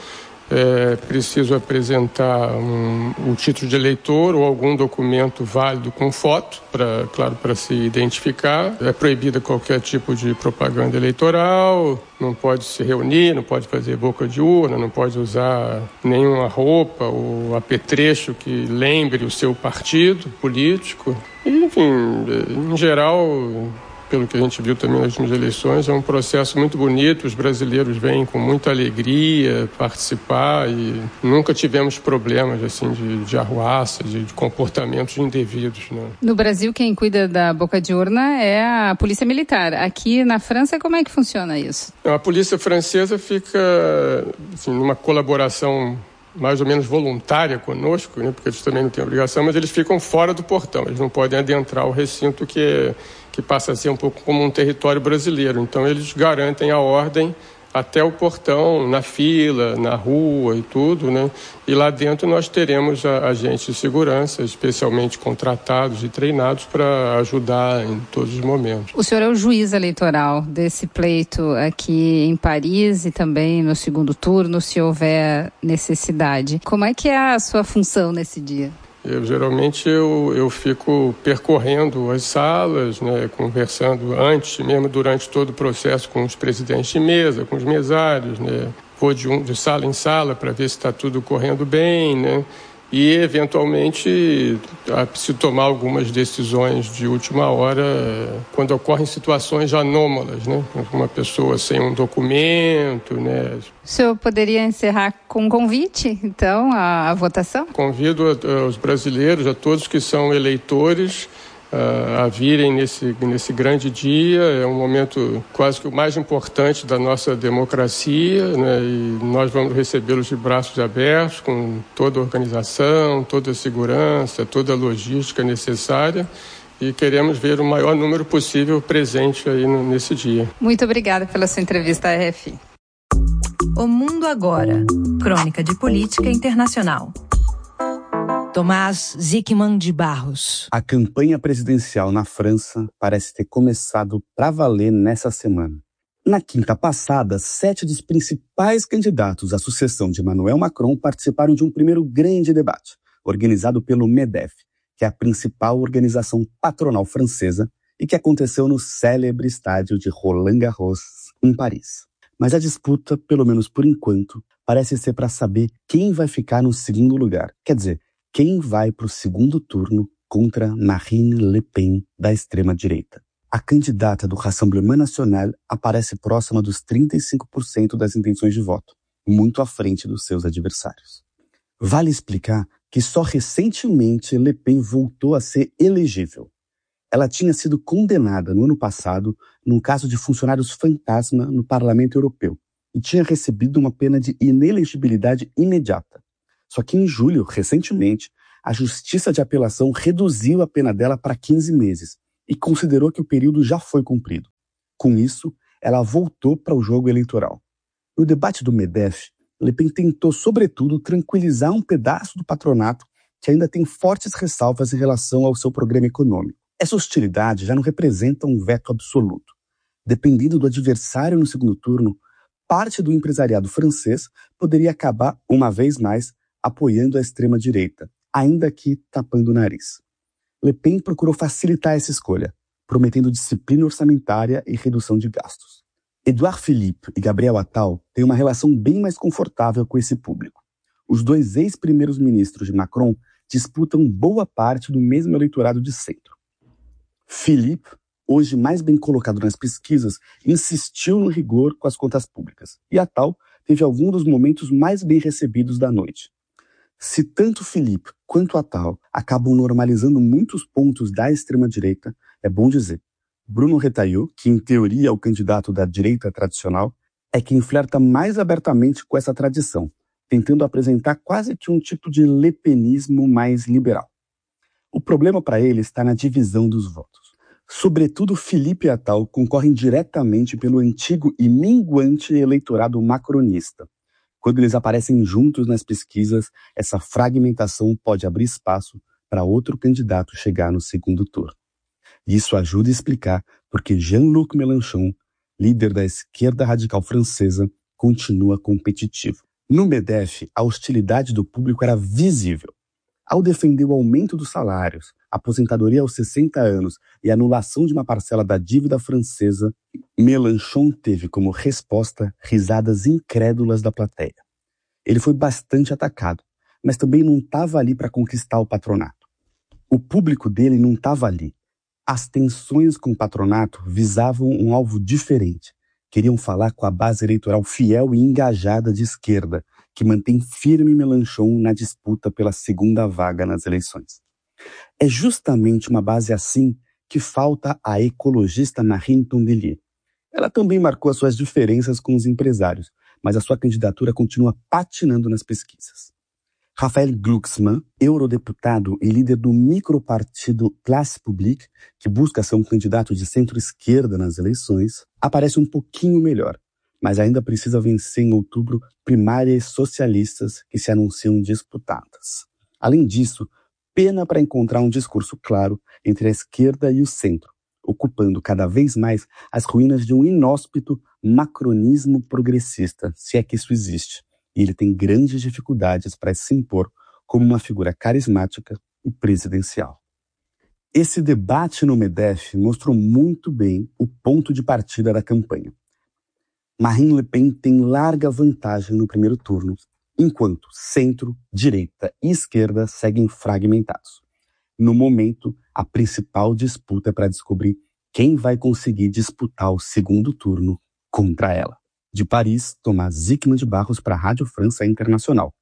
É preciso apresentar um, o título de eleitor ou algum documento válido com foto, pra, claro, para se identificar. É proibida qualquer tipo de propaganda eleitoral, não pode se reunir, não pode fazer boca de urna, não pode usar nenhuma roupa ou apetrecho que lembre o seu partido político. E, enfim, em geral, pelo que a gente viu também nas últimas eleições, é um processo muito bonito, os brasileiros vêm com muita alegria participar e nunca tivemos problemas assim, de, de arruaça, de, de comportamentos indevidos, né? No Brasil, quem cuida da boca de urna é a Polícia Militar. Aqui na França, como é que funciona isso? A Polícia Francesa fica assim, numa colaboração mais ou menos voluntária conosco, né? Porque eles também não têm obrigação, mas eles ficam fora do portão, eles não podem adentrar o recinto que é que passa a ser um pouco como um território brasileiro. Então, eles garantem a ordem até o portão, na fila, na rua e tudo, né? E lá dentro nós teremos agentes de segurança, especialmente contratados e treinados para ajudar em todos os momentos. O senhor é o juiz eleitoral desse pleito aqui em Paris e também no segundo turno, se houver necessidade. Como é que é a sua função nesse dia? Eu, geralmente eu, eu fico percorrendo as salas, né, conversando antes, mesmo durante todo o processo com os presidentes de mesa, com os mesários, né, vou de, um, de sala em sala para ver se está tudo correndo bem, né, e eventualmente se tomar algumas decisões de última hora quando ocorrem situações anômalas, né, uma pessoa sem um documento, né. O senhor poderia encerrar com um convite, então, à, à votação? Convido a, a, os brasileiros, a todos que são eleitores, a, a virem nesse, nesse grande dia. É um momento quase que o mais importante da nossa democracia, né? E nós vamos recebê-los de braços abertos, com toda a organização, toda a segurança, toda a logística necessária. E queremos ver o maior número possível presente aí no, nesse dia. Muito obrigada pela sua entrevista à R F I. O Mundo Agora. Crônica de Política Internacional. Tomás Zickman de Barros. A campanha presidencial na França parece ter começado para valer nessa semana. Na quinta passada, sete dos principais candidatos à sucessão de Emmanuel Macron participaram de um primeiro grande debate, organizado pelo MEDEF, que é a principal organização patronal francesa e que aconteceu no célebre estádio de Roland Garros, em Paris. Mas a disputa, pelo menos por enquanto, parece ser para saber quem vai ficar no segundo lugar. Quer dizer, quem vai para o segundo turno contra Marine Le Pen, da extrema-direita. A candidata do Rassemblement National aparece próxima dos trinta e cinco por cento das intenções de voto, muito à frente dos seus adversários. Vale explicar que só recentemente Le Pen voltou a ser elegível. Ela tinha sido condenada no ano passado num caso de funcionários fantasma no Parlamento Europeu e tinha recebido uma pena de inelegibilidade imediata. Só que em julho, recentemente, a Justiça de Apelação reduziu a pena dela para quinze meses e considerou que o período já foi cumprido. Com isso, ela voltou para o jogo eleitoral. No debate do MEDEF, Le Pen tentou, sobretudo, tranquilizar um pedaço do patronato que ainda tem fortes ressalvas em relação ao seu programa econômico. Essa hostilidade já não representa um veto absoluto. Dependendo do adversário no segundo turno, parte do empresariado francês poderia acabar, uma vez mais, apoiando a extrema-direita, ainda que tapando o nariz. Le Pen procurou facilitar essa escolha, prometendo disciplina orçamentária e redução de gastos. Edouard Philippe e Gabriel Attal têm uma relação bem mais confortável com esse público. Os dois ex-primeiros ministros de Macron disputam boa parte do mesmo eleitorado de centro. Philippe, hoje mais bem colocado nas pesquisas, insistiu no rigor com as contas públicas, e Attal teve alguns dos momentos mais bem recebidos da noite. Se tanto Philippe quanto Attal acabam normalizando muitos pontos da extrema-direita, é bom dizer, Bruno Retailleau, que em teoria é o candidato da direita tradicional, é quem flerta mais abertamente com essa tradição, tentando apresentar quase que um tipo de lepenismo mais liberal. O problema para ele está na divisão dos votos. Sobretudo, Philippe e Attal concorrem diretamente pelo antigo e minguante eleitorado macronista. Quando eles aparecem juntos nas pesquisas, essa fragmentação pode abrir espaço para outro candidato chegar no segundo turno. Isso ajuda a explicar porque Jean-Luc Mélenchon, líder da esquerda radical francesa, continua competitivo. No MEDEF, a hostilidade do público era visível. Ao defender o aumento dos salários, aposentadoria aos sessenta anos e anulação de uma parcela da dívida francesa, Mélenchon teve como resposta risadas incrédulas da plateia. Ele foi bastante atacado, mas também não estava ali para conquistar o patronato. O público dele não estava ali. As tensões com o patronato visavam um alvo diferente. Queriam falar com a base eleitoral fiel e engajada de esquerda, que mantém firme Mélenchon na disputa pela segunda vaga nas eleições. É justamente uma base assim que falta a ecologista Marine Tondelier. Ela também marcou as suas diferenças com os empresários, mas a sua candidatura continua patinando nas pesquisas. Raphaël Glucksmann, eurodeputado e líder do micropartido Place Publique, que busca ser um candidato de centro-esquerda nas eleições, aparece um pouquinho melhor, mas ainda precisa vencer em outubro primárias socialistas que se anunciam disputadas. Além disso, pena para encontrar um discurso claro entre a esquerda e o centro, ocupando cada vez mais as ruínas de um inóspito macronismo progressista, se é que isso existe. E ele tem grandes dificuldades para se impor como uma figura carismática e presidencial. Esse debate no MEDEF mostrou muito bem o ponto de partida da campanha. Marine Le Pen tem larga vantagem no primeiro turno, enquanto centro, direita e esquerda seguem fragmentados. No momento, a principal disputa é para descobrir quem vai conseguir disputar o segundo turno contra ela. De Paris, Tomás Zickman de Barros para a Rádio França Internacional.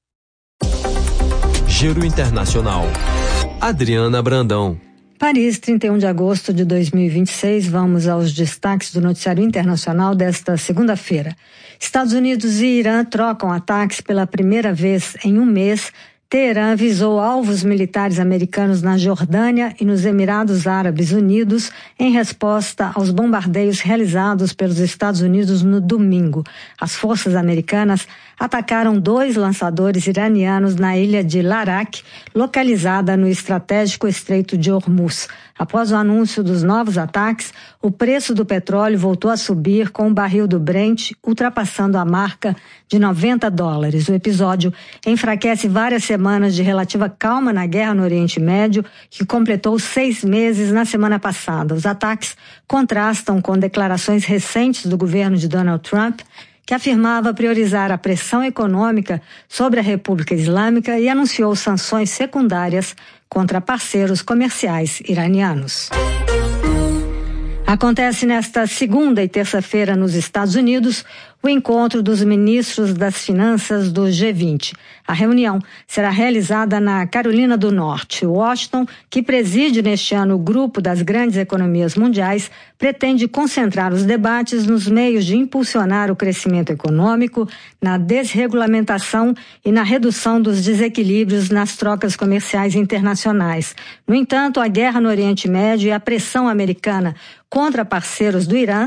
Giro Internacional. Adriana Brandão. Paris, trinta e um de agosto de dois mil e vinte e seis. Vamos aos destaques do noticiário internacional desta segunda-feira. Estados Unidos e Irã trocam ataques pela primeira vez em um mês. Teherã visou alvos militares americanos na Jordânia e nos Emirados Árabes Unidos em resposta aos bombardeios realizados pelos Estados Unidos no domingo. As forças americanas atacaram dois lançadores iranianos na ilha de Larak, localizada no estratégico Estreito de Hormuz. Após o anúncio dos novos ataques, o preço do petróleo voltou a subir, com o barril do Brent ultrapassando a marca de noventa dólares. O episódio enfraquece várias semanas semanas de relativa calma na guerra no Oriente Médio, que completou seis meses na semana passada. Os ataques contrastam com declarações recentes do governo de Donald Trump, que afirmava priorizar a pressão econômica sobre a República Islâmica e anunciou sanções secundárias contra parceiros comerciais iranianos. Acontece nesta segunda e terça-feira nos Estados Unidos o encontro dos ministros das Finanças do G vinte. A reunião será realizada na Carolina do Norte. Washington, que preside neste ano o grupo das grandes economias mundiais, pretende concentrar os debates nos meios de impulsionar o crescimento econômico, na desregulamentação e na redução dos desequilíbrios nas trocas comerciais internacionais. No entanto, a guerra no Oriente Médio e a pressão americana contra parceiros do Irã